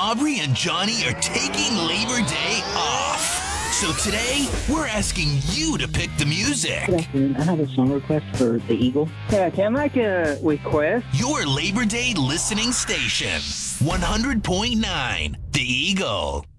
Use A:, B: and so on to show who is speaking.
A: Aubrey and Johnny are taking Labor Day off. So today, we're asking you to pick the music.
B: Good afternoon. I have a song request for The Eagle.
C: Yeah, can I make a request?
A: Your Labor Day listening station. 100.9 The Eagle.